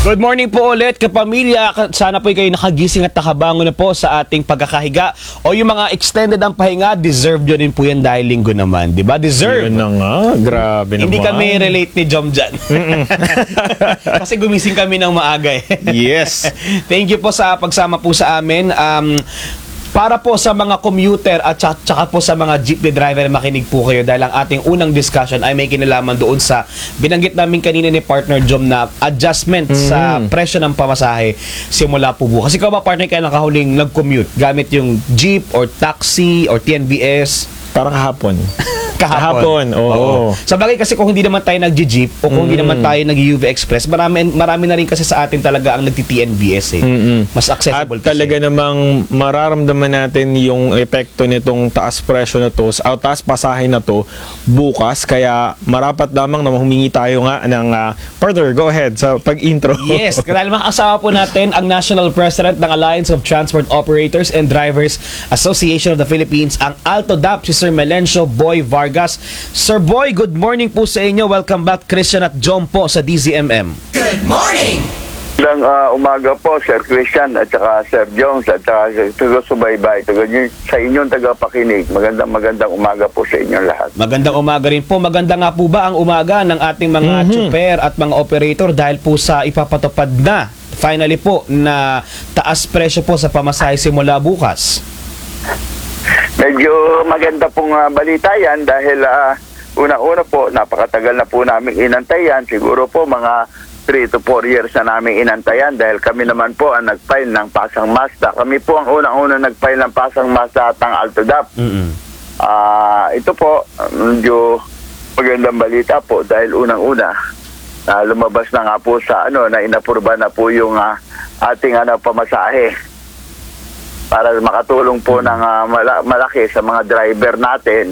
Good morning po ulit kapamilya. Sana po kayo nakagising at nakabangon na po sa ating pagkakahiga. O yung mga extended ang pahinga, deserve nyo din po yan dahil linggo naman. Diba? Deserve. Yun na nga. Grabe naman. Hindi kami relate ni Jom dyan. Kasi gumising kami ng maaga eh. Yes. Thank you po sa pagsama po sa amin. Para po sa mga commuter at saka po sa mga jeepney driver, makinig po kayo dahil ang ating unang discussion ay may kinalaman doon sa binanggit namin kanina ni partner Jom na adjustment sa presyo ng pamasahe simula po bukas. Ikaw ba partner kailan kahuling nag-commute gamit yung jeep or taxi or TNVS? Parang kahapon. Kahapon. Oo. Sa bagay kasi kung hindi naman tayo nag-jeep o kung hindi naman tayo nag-UV Express, marami na rin kasi sa atin talaga ang nagti-TNVS eh. Mas accessible. At talaga namang mararamdaman natin yung epekto nitong taas presyo na to, taas pasahe na to bukas. Kaya marapat lamang na humingi tayo nga ng further, go ahead sa pag-intro. Yes, dahil makasama po natin ang National President ng Alliance of Transport Operators and Drivers Association of the Philippines, ang AltoDAP, si Sir Melencio Boy Vargas. Sir Boy, good morning po sa inyo. Welcome back, Christian at Jom po sa DZMM. Good morning! Magandang umaga po, Sir Christian at saka Sir Jones at saka taga-subaybay, sa inyong tagapakinig. Magandang umaga po sa inyong lahat. Magandang umaga rin po. Maganda nga po ba ang umaga ng ating mga tsuper at mga operator dahil po sa ipapatupad na finally po na taas presyo po sa pamasahe simula bukas? Medyo maganda pong balita yan dahil una-una po, napakatagal na po namin inantayan. Siguro po mga 3 to 4 years na namin inantayan dahil kami naman po ang nag-file ng Pasang Mazda. Kami po ang unang-una nag-file ng Pasang Mazda at ang AltoDAP. Ito po, medyo magandang balita po dahil unang-una lumabas na nga po sa na inapurba na po yung ating pamasahe para makatulong po ng malaki sa mga driver natin.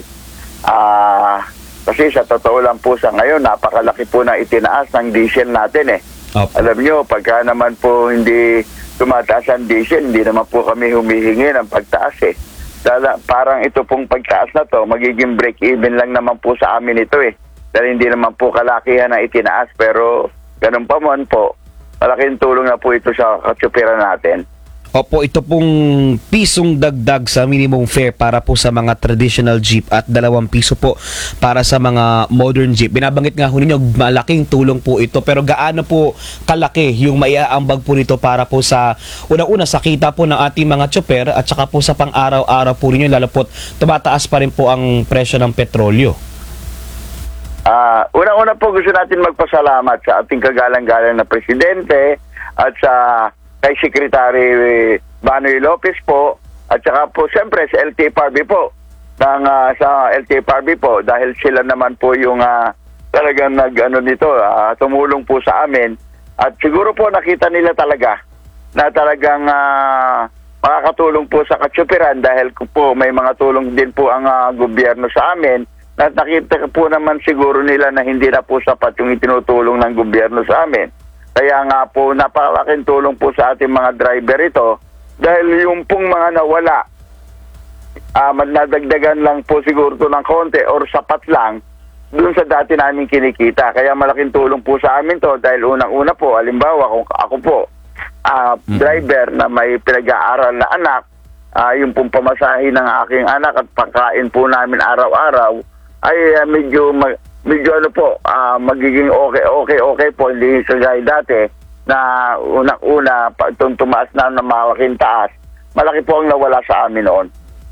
Kasi sa totoo lang po sa ngayon, napakalaki po na itinaas ng diesel natin eh. Opo. Alam nyo, pagka naman po hindi tumataas ang diesel, hindi naman po kami humihingi ng pagtaas eh. Parang ito pong pagtaas na to, magiging break-even lang naman po sa amin ito eh. Dahil hindi naman po kalakihan na itinaas, pero ganun pa man po, malaking tulong na po ito sa katsupira natin. Opo, ito pong pisong dagdag sa minimum fare para po sa mga traditional jeep at 2 piso po para sa mga modern jeep. Binabanggit nga ho ninyo, malaking tulong po ito. Pero gaano po kalaki yung maiaambag po nito para po sa unang-una sa kita po ng ating mga tsuper at saka po sa pang-araw-araw po ninyo, lalo po tumataas pa rin po ang presyo ng petrolyo. Una-una po gusto natin magpasalamat sa ating kagalang-galang na presidente at sa kay Secretary Banoy Lopez po at saka po siyempre sa LTFRB po sa LTFRB po dahil sila naman po yung talagang tumulong po sa amin at siguro po nakita nila talaga na talagang makakatulong po sa katsupiran dahil po may mga tulong din po ang gobyerno sa amin at nakita po naman siguro nila na hindi na po sapat yung itinutulong ng gobyerno sa amin. Kaya nga po, napakalaking tulong po sa ating mga driver ito dahil yung pong mga nawala, nadagdagan lang po siguro to ng konti or sapat lang dun sa dati namin kinikita. Kaya malaking tulong po sa amin to dahil unang-una po, halimbawa kung ako po, driver na may pinag-aaral na anak, yung pong pamasahe ng aking anak at pagkain po namin araw-araw, ay medyo magiging okay po, hindi sa gaya dati na unang-una pag tumaas na ng malaking taas, malaki po ang nawala sa amin noon.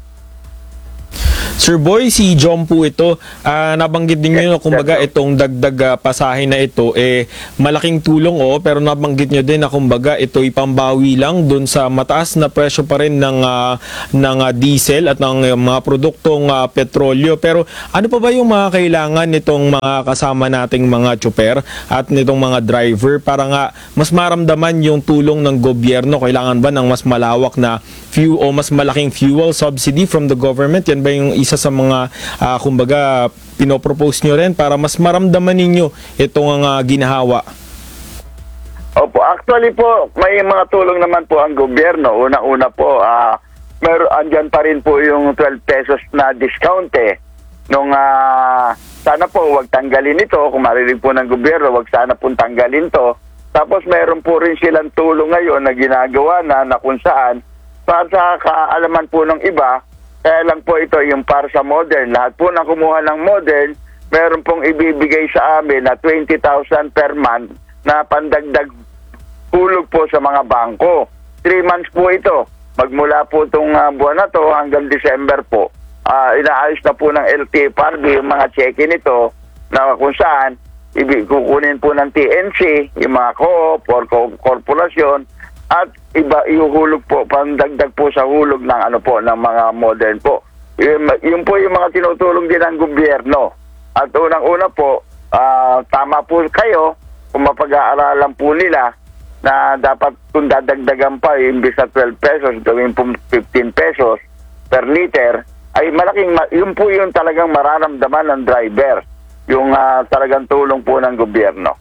Sir Boy, si Jom po ito, nabanggit din nyo, kumbaga itong dagdag pasahe na ito, malaking tulong pero nabanggit nyo din na kumbaga ito ipambawi lang dun sa mataas na presyo pa rin ng diesel at ng mga produktong petrolyo. Pero ano pa ba yung mga kailangan nitong mga kasama nating mga tsuper at nitong mga driver para nga mas maramdaman yung tulong ng gobyerno? Kailangan ba ng mas malawak na fuel o mas malaking fuel subsidy from the government? Yan ba yung isa sa mga kumbaga pinopropose nyo rin para mas maramdaman ninyo itong ginahawa? Opo, actually po may mga tulong naman po ang gobyerno. Una-una po andyan pa rin po yung 12 pesos na discount nung sana po wag tanggalin ito. Kung marinig po ng gobyerno, wag sana pong tanggalin to Tapos meron po rin silang tulong ngayon na ginagawa na kung saan para sa kaalaman po ng iba, kaya lang po ito yung para sa modern. Lahat po na kumuha ng modern, meron pong ibibigay sa amin na 20,000 per month na pandagdag hulog po sa mga bangko. 3 months po ito. Magmula po itong buwan na to hanggang December po. Inaayos na po ng LTFRB yung mga check-in nito na kung saan kukunin po ng TNC, yung mga co-op or korporasyon, at iba ihuhulog po, pandagdag po sa hulog ng ng mga modern po. Yun po yung mga tinutulong din ng gobyerno. At unang-una po, tama po kayo kung mapag-aaralan po nila na dapat kung dadagdagan pa imbis na 12 pesos, gawin po 15 pesos per liter, ay malaking, yun po yung talagang mararamdaman ng driver, yung talagang tulong po ng gobyerno.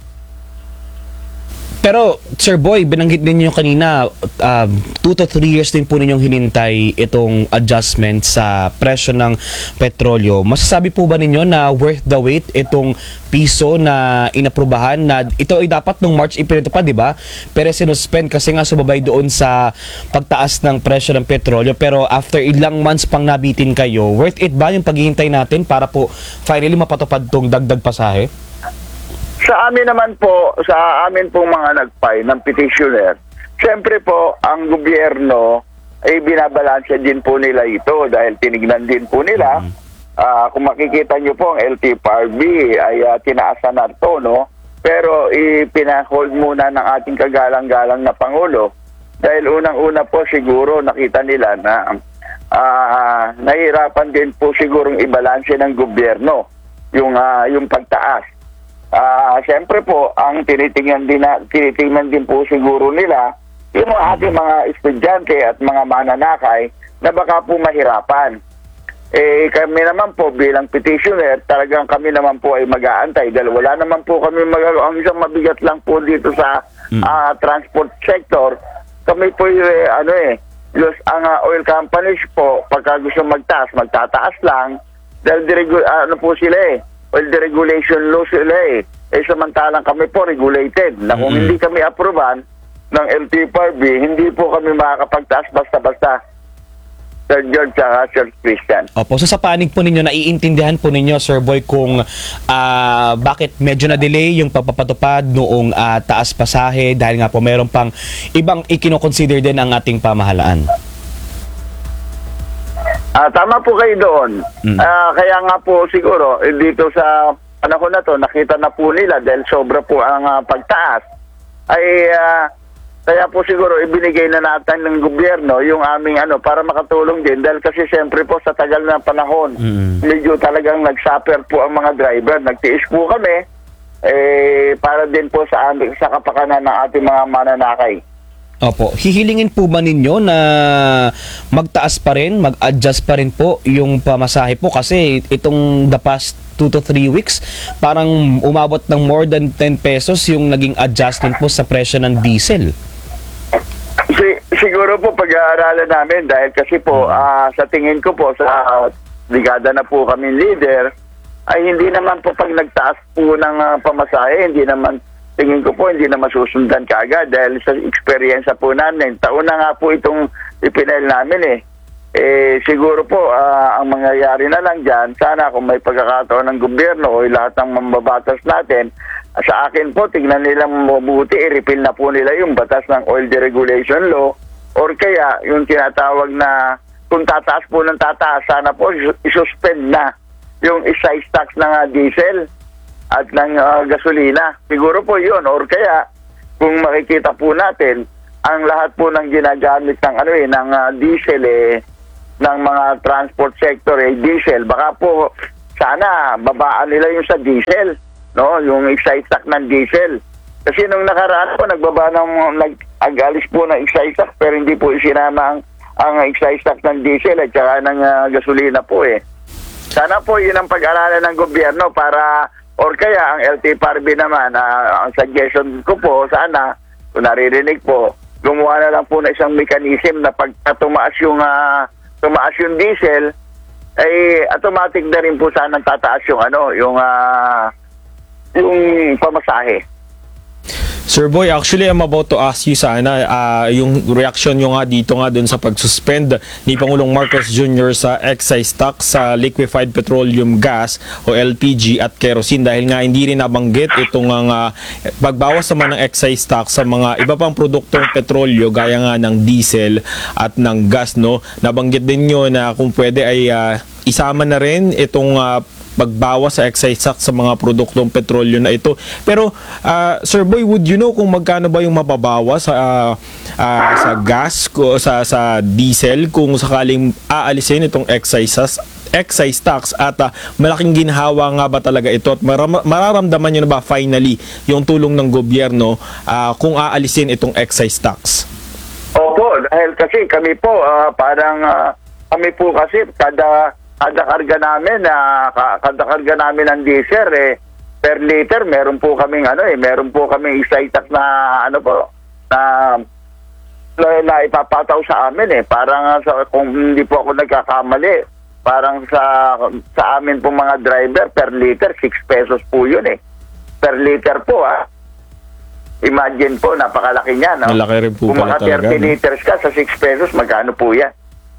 Pero, Sir Boy, binanggit din niyo kanina, 2 to 3 years din po ninyong hinintay itong adjustment sa presyo ng petrolyo. Masasabi po ba ninyo na worth the wait itong piso na inaprubahan na ito ay dapat nung March ipinatupad, di ba? Pero sinuspend kasi nga sumabay doon sa pagtaas ng presyo ng petrolyo. Pero after ilang months pang nabitin kayo, worth it ba yung paghihintay natin para po finally mapatupad tong dagdag pasahe? Sa amin naman po, sa amin pong mga nag-file ng petitioner, siyempre po, ang gobyerno ay binabalansya din po nila ito dahil tinignan din po nila. Kung makikita nyo po, ang LTFRB ay tinaasan na ito, no? Pero ipinahold muna ng ating kagalang-galang na Pangulo dahil unang-una po siguro nakita nila na nahirapan din po sigurong ibalansya ng gobyerno yung pagtaas. Siyempre po, ang tinitingnan din po siguro nila yung mga ating mga estudyante at mga mananakay na baka po mahirapan. Kami naman po bilang petitioner, talagang kami naman po ay mag-aantay dahil wala naman po kami ang isang mabigat lang po dito sa transport sector. Kami po ang oil companies po, pagka gusto magtataas lang dahil po sila oil deregulation law sila samantalang kami po regulated na kung hindi kami aproban ng LTFRB, hindi po kami makakapagtaas basta-basta. Sir George at Sir Christian. Opo, so sa panig po ninyo, naiintindihan po ninyo, Sir Boy, kung bakit medyo na-delay yung pagpapatupad noong taas pasahe dahil nga po meron pang ibang ikinoconsider din ang ating pamahalaan. Tama po kayo doon. Kaya nga po siguro, dito sa panahon na to, nakita na po nila dahil sobra po ang pagtaas. Kaya po siguro ibinigay na natin ng gobyerno yung aming para makatulong din. Dahil kasi siyempre po sa tagal na panahon, medyo talagang nag-suffer po ang mga driver. Nagtiis po kami para din po sa kapakanan ng ating mga mananakay. Opo. Hihilingin po ba ninyo na magtaas pa rin, mag-adjust pa rin po yung pamasahe po? Kasi itong the past 2 to 3 weeks, parang umabot ng more than 10 pesos yung naging adjustment po sa presyo ng diesel. Siguro po pag-aaralan namin dahil kasi po sa tingin ko po sa brigada na po kami leader, ay hindi naman po pag nagtaas po ng pamasahe, tingin ko po hindi na masusundan kaagad dahil sa experience po namin. Taon na nga po itong ipinail namin siguro po ang mangyayari na lang dyan, sana kung may pagkakataon ng gobyerno o lahat ng mambabatas natin, sa akin po, tignan nila mabuti, i-repeal na po nila yung batas ng oil deregulation law or kaya yung tinatawag na kung tataas po ng tataas, sana po isuspend na yung excise tax ng diesel at ng gasolina. Siguro po yun. Or kaya, kung makikita po natin, ang lahat po ng ginagamit ng diesel ng mga transport sector diesel. Baka po, sana babaan nila yung sa diesel, no? Yung excise tax ng diesel. Kasi nung nakaraan po, nag-alis po ng excise tax pero hindi po isinama ang excise tax ng diesel at saka ng gasolina po Sana po yun ang pag-aralan ng gobyerno para or kaya ang LTFRB naman, ang suggestion ko po, sana, kung naririnig po, gumawa na lang po na isang mechanism na pag tumaas yung diesel, ay automatic na rin po sana tataas yung yung pamasahe. Sir Boy, actually I'm about to ask you sana yung reaction nyo nga dito nga dun sa pag-suspend ni Pangulong Marcos Jr. sa excise tax sa liquefied petroleum gas o LPG at kerosene dahil nga hindi rin nabanggit itong pagbawas naman ng excise tax sa mga iba pang produktong petrolyo gaya nga ng diesel at ng gas, no? Nabanggit din nyo na kung pwede ay isama na rin itong pagbawas sa excise tax sa mga produktong petrolyo na ito. Pero Sir Boy, would you know kung magkano ba yung mababawas sa gas sa diesel kung sakaling aalisin itong excise tax at malaking ginhawa nga ba talaga ito at mararamdaman nyo na ba finally yung tulong ng gobyerno kung aalisin itong excise tax? Opo, dahil kasi kami po kami po kasi kada karga namin ng diesel per liter meron po kaming meron po kaming excise tax na na ipapataw sa amin parang kung hindi po ako nagkakamali parang sa amin po mga driver per liter 6 pesos po yun per liter po imagine po napakalaki niya, no? Malaki rin po kung pala mga 30 talaga, no? liters ka sa 6 pesos magkano po yan?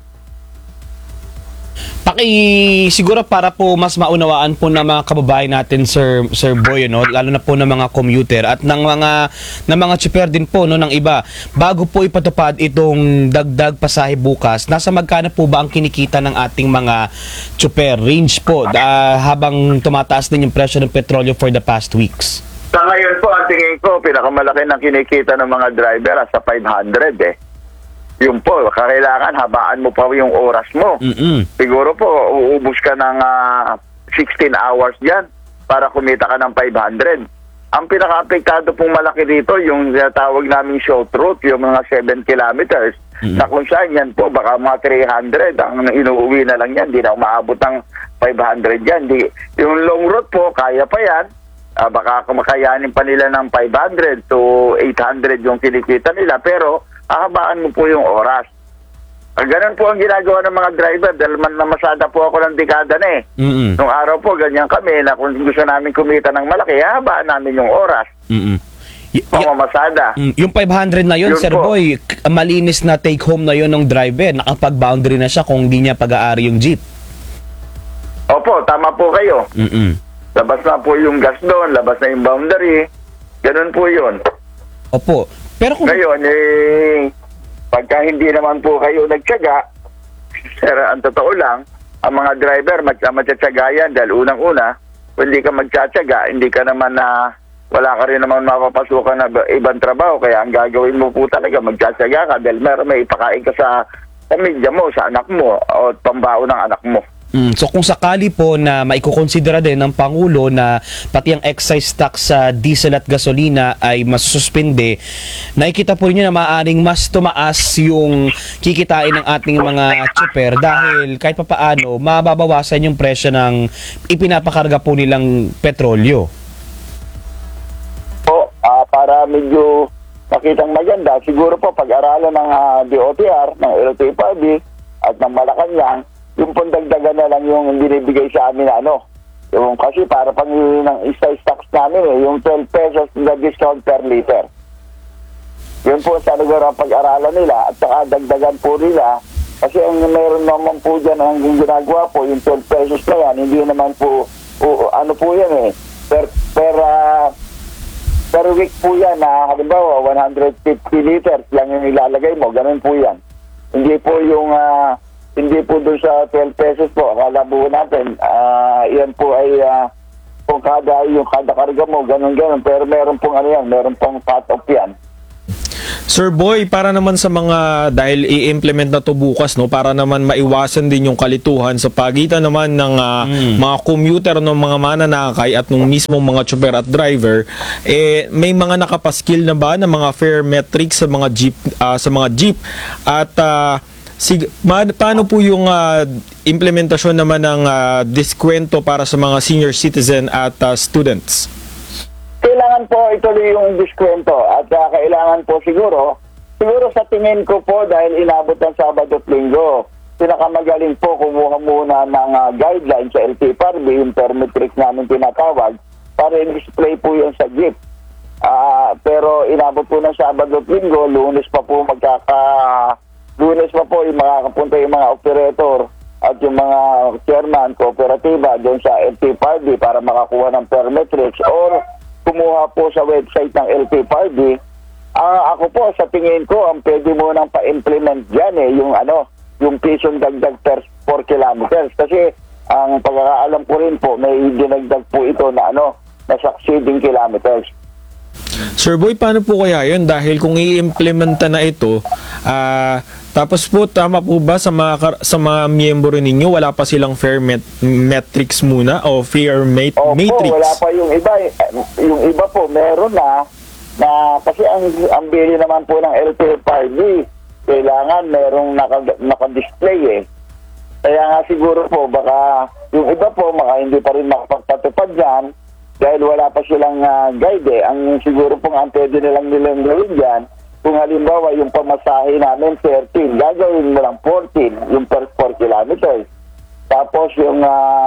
Siguro para po mas maunawaan po ng mga kababayan natin, Sir Boy, no, lalo na po ng mga commuter at ng mga chopper din po, no, ng iba. Bago po ipatupad itong dagdag pasahe bukas, nasa magkano po ba ang kinikita ng ating mga chopper range po habang tumataas din yung presyo ng petrolyo for the past weeks? Sa ngayon po, ang tingin ko, pinakamalaki ng kinikita ng mga driver sa 500 Yung po, kailangan habaan mo pa yung oras mo. Siguro po, uubos ka ng 16 hours dyan para kumita ka ng 500. Ang pinaka-apektado pong malaki dito, yung tawag naming short route, yung mga 7 kilometers, na kung saan yan po, baka mga 300, ang inuuwi na lang yan, hindi na umaabot ng 500 yan. Yung long route po, kaya pa yan, baka kumakayanin pa nila ng 500 to 800 yung kinikita nila, pero hahabaan mo po yung oras. Ganun po ang ginagawa ng mga driver dahil namasada po ako ng dekada na Nung araw po, ganyan kami na kung gusto namin kumita ng malaki, hahabaan namin yung oras. Pamamasada. Yung 500 na yun, Sir po. Boy, malinis na take home na yun ng driver. Nakapag-boundary na siya kung hindi niya pag-aari yung jeep. Opo, tama po kayo. Labas na po yung gas doon, labas na yung boundary. Ganun po yun. Opo. Pero kung Ngayon, pagka hindi naman po kayo nagtyaga, sir, ang totoo lang, ang mga driver, matsatsaga yan dahil unang-una, kung hindi ka magtsatsaga, hindi ka naman wala ka rin naman mapapasukan na ibang trabaho, kaya ang gagawin mo po talaga, magtsatsaga ka dahil may ipakain ka sa pamilya mo, sa anak mo, o pambao ng anak mo. So kung sakali po na maikukonsidera din ng Pangulo na pati ang excise tax sa diesel at gasolina ay masususpende, nakikita po niyo na maaaring mas tumaas yung kikitain ng ating mga chopper dahil kahit papaano mababawasan yung presyo ng ipinapakarga po nilang petrolyo. Po, para medyo makitang maganda, siguro po pag-aralan ng DOTR, ng LTFRB at ng Malacanang, yung pundagdagan na lang yung binibigay sa amin yung kasi para pang ng excise tax namin yung 12 pesos na discount per liter. Yun po sa lugar ang pag-aralan nila at saka dagdagan po nila kasi ang meron naman po dyan ang ginagawa po yung 12 pesos na yan, hindi naman po po yan per week po yan na halimbawa 150 liters lang yung ilalagay mo, ganun po yan. Hindi po yung hindi po doon sa 12 pesos po. Akala po natin, yan po ay kung kada karga mo, ganun. Pero meron pong meron pong cut-off yan. Sir Boy, para naman sa mga, dahil i-implement na to bukas, no, para naman maiwasan din yung kalituhan sa pagitan naman ng mga commuter, ng mga mananakay at ng mismong mga chopper at driver, may mga nakapaskil na ba ng mga fare metrics sa mga jeep at paano po yung implementasyon naman ng diskwento para sa mga senior citizen at students? Kailangan po ituloy yung diskwento at kailangan po siguro sa tingin ko po dahil inabot ng Sabado at Linggo, pinakamagaling po kumuha muna ng guidelines sa LTFRB, yung per metric namin tinatawag, para i-display po yun sa jeep. Pero inabot po ng Sabado at Linggo, Lunes pa po yung makakapunta yung mga operator at yung mga chairman, kooperatiba doon sa LTFRB para makakuha ng permetrics or kumuha po sa website ng LTFRB. Ako po, sa tingin ko, ang pwede mo nang pa-implement dyan yung pisong dagdag per 4 kilometers. Kasi ang pagkakaalam ko rin po, may dinagdag po ito na succeeding kilometers. Sir Boy, paano po kaya yun? Dahil kung i-implementa na ito, tapos po, tama po ba sa mga miyembro ninyo, wala pa silang fair metrics muna o fair matrix? Wala pa yung iba. Yung iba po, meron na kasi ang bili naman po ng LTFRB, kailangan merong naka-display Kaya nga siguro po, baka yung iba po, hindi pa rin makapagpatupad yan dahil wala pa silang guide Ang siguro po ang pwede nilang gawin dyan, kung halimbawa yung pamasahe namin 13, gagawin mo lang 14, yung per 4 kilometers. Tapos yung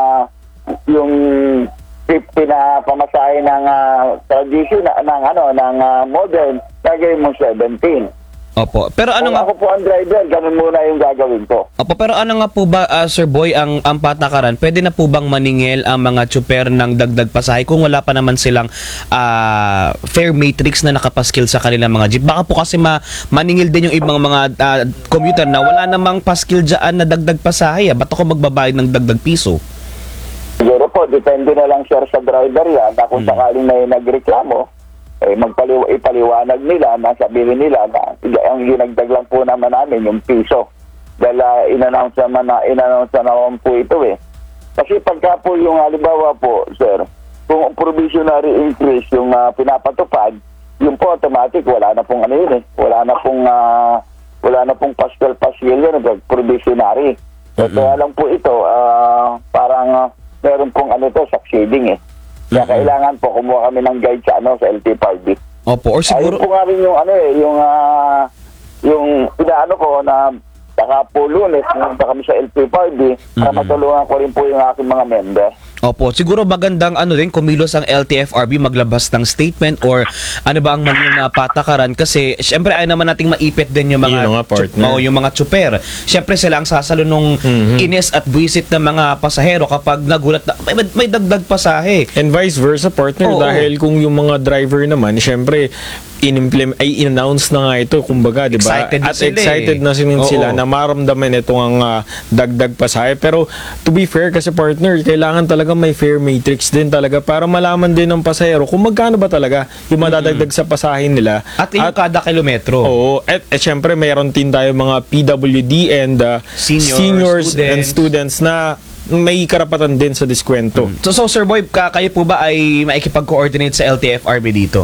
50 na pamasahe ng tradition ng modern, gagawin mo 17. Opo. Pero ano Kung nga ako po ang driver, ganun muna yung gagawin ko. Opo, pero ano nga po ba, Sir Boy, ang patakaran? Pwede na po bang maningil ang mga tsuper ng dagdag pasahe kung wala pa naman silang fair matrix na nakapaskil sa kanilang mga jeep? Baka po kasi maningil din yung ibang mga commuter na wala namang paskil dyan na dagdag pasahe. Ba't ako magbabayad ng dagdag piso? Siguro po, depende na lang sir sa driver yan na kung sakaling may nagreklamo, ipaliwanag nila, sabihin nila na ang ginagdag lang po namin yung piso. Dahil in-announce naman po ito Kasi pagka po yung halimbawa po, sir, kung provisionary increase yung pinapatupad, yung po automatic, wala na pong wala na pong pastel yun, provisionary. Kaya lang po ito, parang meron pong succeeding Kaya kailangan po kumuha kami ng guide sa LTFRB. Opo, or siguro... Ayun po nga rin yung inaano ko na saka po Lunes, pumunta kami sa LTFRB para matulungan ko rin po yung aking mga member. Opo, siguro magandang kumilos ang LTFRB, maglabas ng statement or ano ba ang mali na patakaran kasi syempre ay naman nating maipit din yung mga yung mga tsuper. Syempre sila ang sasalo nung inis at buwisit ng mga pasahero kapag nagulat na may dagdag pasahe. And vice versa, partner, dahil kung yung mga driver naman, syempre in-announce na nga ito, kumbaga, di ba? Excited na sila na maramdaman itong ang dagdag pasahe. Pero to be fair kasi partner, kailangan talaga may fair matrix din talaga para malaman din ng pasahero kung magkano ba talaga yung madadagdag sa pasahin nila. At yung kada kilometro. Oo. At syempre, mayroon din tayo mga PWD and seniors and students na may karapatan din sa diskwento. So Sir Boy, kayo po ba ay maikipag-coordinate sa LTFRB dito?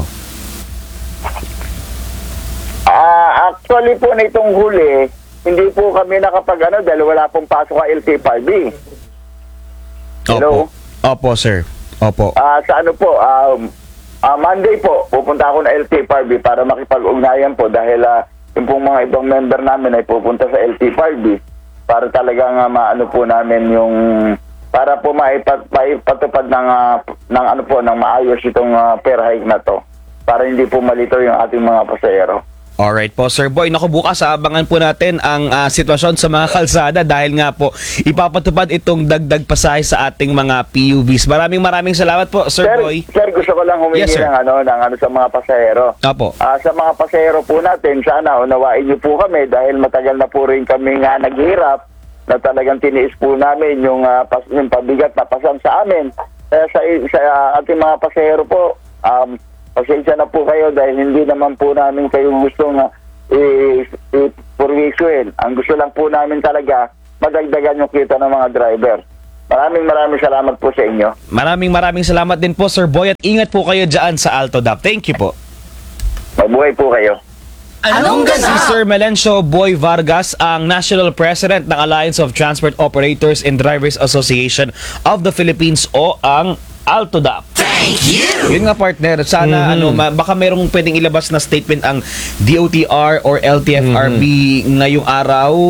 Actually po na itong huli, hindi po kami nakapag dahil wala pong pasok ang LTFRB. Hello? Opo, sir. Opo. Sa Monday po, pupunta ako na LTFRB para makipag-ugnayan po dahil yung pong mga ibang member namin ay pupunta sa LTFRB para talagang maano po namin yung para po maipatupad ng maayos itong fair hike na to para hindi po malito yung ating mga pasahero. Alright po, Sir Boy. Naku, bukas abangan po natin ang sitwasyon sa mga kalsada dahil nga po ipapatupad itong dagdag pasahe sa ating mga PUVs. Maraming salamat po, Sir Boy. Sir, gusto ko lang humingi ng sa mga pasahero. Opo. Sa mga pasahero po natin, sana unawain niyo po kami dahil matagal na po rin kami naghihirap na talagang tiniis po namin yung pabigat na pasan sa amin. Sa ating mga pasahero po, pasensya na po kayo dahil hindi naman po namin kayo gustong i-purwisuin. Ang gusto lang po namin talaga, madagdagan yung kita ng mga driver. Maraming salamat po sa inyo. Maraming salamat din po, Sir Boy. At ingat po kayo dyan sa AltoDAP. Thank you po. Mabuhay po kayo. Si Sir Melencio Boy Vargas, ang National President ng Alliance of Transport Operators and Drivers Association of the Philippines o ang AltoDAP. Thank you! Yun nga, partner. Sana baka merong pwedeng ilabas na statement ang DOTR or LTFRB ngayong araw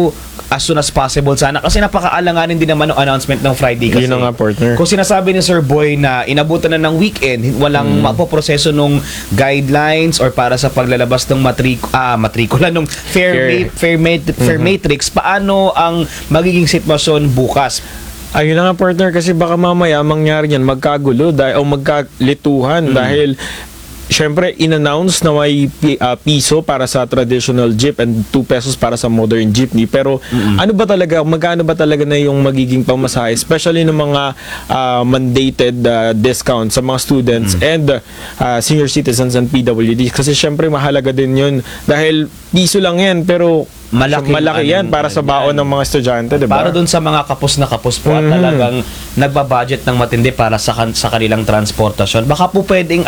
as soon as possible sana kasi napakaalanganin din naman ng announcement ng Friday kasi. Yun na nga, partner. Kung sinasabi ni Sir Boy na inabutan na ng weekend, walang mapoproseso nung guidelines or para sa paglalabas ng matrikula nung fair matrix, paano ang magiging sitwasyon bukas? Ayun na nga, partner, kasi baka mamaya mangyari yan, magkagulo o magkalituhan dahil syempre, in-announce na may piso para sa traditional jeep and 2 pesos para sa modern jeepney. Pero magkano ba talaga na yung magiging pamasahe? Especially ng mga mandated discount sa mga students and senior citizens and PWD. Kasi syempre, mahalaga din yun. Dahil piso lang yan, pero malaki yan para sa baon ng mga estudyante, diba? Para dun sa mga kapos na kapos po at talagang nagbabudget ng matindi para sa kanilang transportasyon. Baka po pwedeng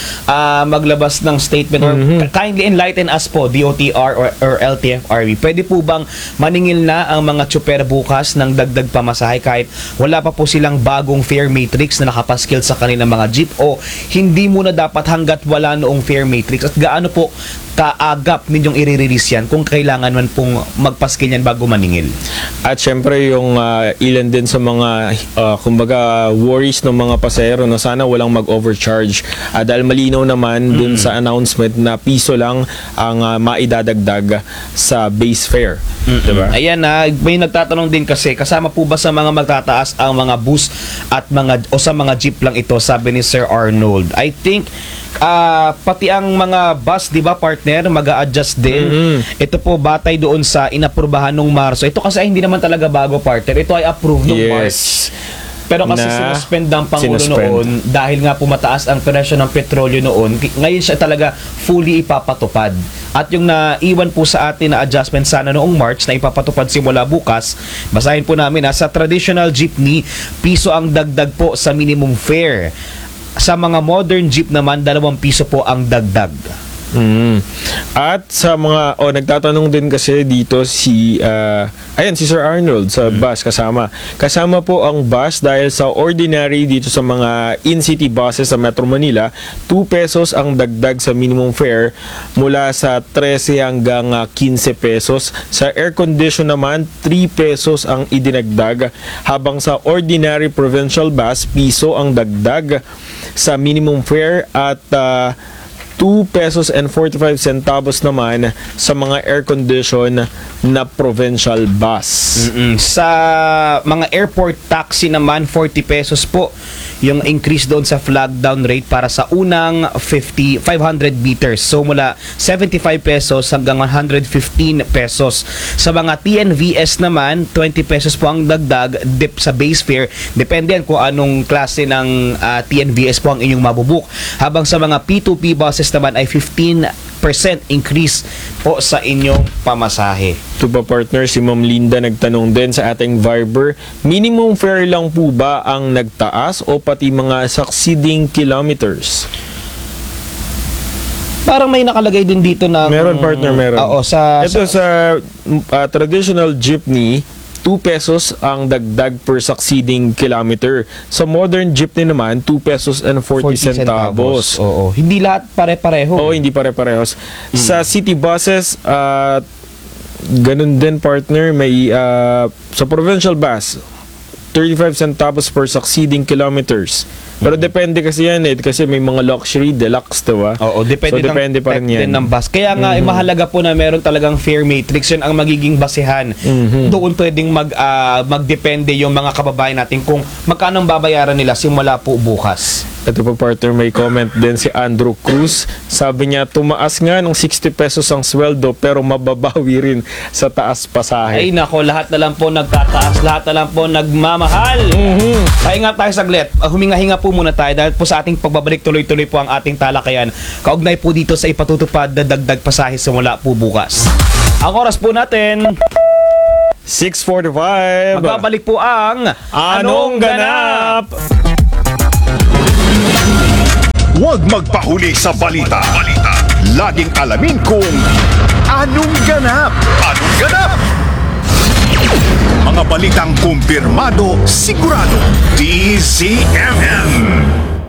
maglabas ng statement or kindly enlighten us po, DOTR or LTFRB. Pwede po bang maningil na ang mga tsuper bukas ng dagdag pamasahe kahit wala pa po silang bagong fare matrix na nakapaskil sa kanilang mga jeep, o hindi muna dapat hanggat wala noong fare matrix? At gaano po kaagap ninyong i-release yan kung kailangan man pong magpaskil yan bago maningil? At syempre yung ilan din sa mga kumbaga worries ng mga pasahero na sana walang mag-overcharge dahil malinaw naman dun sa announcement na piso lang ang maidadagdag sa base fare. Diba? Ayan may nagtatanong din kasi, kasama po ba sa mga magtataas ang mga bus at sa mga jeep lang ito, sabi ni Sir Arnold. I think pati ang mga bus, di ba, partner, mag-a-adjust din. Ito po batay doon sa inaprubahan nung Marso. Ito kasi hindi naman talaga bago, partner. Ito ay approved nung March. Pero kasi sinuspend ng Pangulo noon dahil nga pumataas ang presyo ng petrolyo noon. Ngayon siya talaga fully ipapatupad. At yung naiwan po sa atin na adjustment sana noong March na ipapatupad simula bukas, basahin po namin sa traditional jeepney, piso ang dagdag po sa minimum fare. Sa mga modern jeep naman, 2 piso po ang dagdag. At sa mga nagtatanong din kasi dito si Sir Arnold sa bus kasama po ang bus dahil sa ordinary dito sa mga in-city buses sa Metro Manila, 2 pesos ang dagdag sa minimum fare mula sa 13 hanggang 15 pesos. Sa air condition naman, 3 pesos ang idinagdag, habang sa ordinary provincial bus, piso ang dagdag sa minimum fare at 2 pesos and 45 centavos naman sa mga air condition na provincial bus. Sa mga airport taxi naman, 40 pesos po yung increase doon sa flag down rate para sa unang 500 meters. So mula 75 pesos hanggang 115 pesos. Sa mga TNVS naman, 20 pesos po ang dagdag sa base fare. Depende yan kung anong klase ng TNVS po ang inyong mabubuk. Habang sa mga P2P buses naman ay 15% increase po sa inyong pamasahe. Ito ba, partner, si Ma'am Linda nagtanong din sa ating Viber, minimum fare lang po ba ang nagtaas o pati mga succeeding kilometers? Parang may nakalagay din dito na meron, partner, meron. Ito sa traditional jeepney, 2 pesos ang dagdag per succeeding kilometer. Sa modern jeepney naman, 2 pesos and 40 centavos. Oo. Hindi lahat pare-pareho. Oo, hindi pare-parehos. Sa city buses, ganun din, partner, may sa provincial bus, 35 centavos per succeeding kilometers. Pero depende kasi yan kasi may mga luxury, deluxe, diba? Oo, depende pa rin yan. Ng bus. Kaya nga, mahalaga po na meron talagang fare matrix. Yun ang magiging basehan. Doon pwedeng magdepende yung mga kababayan natin kung magkano ang babayaran nila simula po bukas. Ito po, partner, may comment din si Andrew Cruz. Sabi niya, tumaas nga ng 60 pesos ang sweldo pero mababawi rin sa taas pasahe. Ay nako, lahat na lang po nagtataas, lahat na lang po nagmamahal. Pahinga tayo saglit. Huminga-hinga po muna tayo dahil po sa ating pagbabalik tuloy-tuloy po ang ating talakayan. Kaugnay po dito sa ipatutupad na dagdag pasahe simula po bukas. Ang oras po natin 6:45. Magbabalik po ang Anong Ganap? Huwag magpahuli sa balita. Laging alamin kung anong ganap. Anong ganap? Mga balitang kumpirmado, sigurado. DZMM.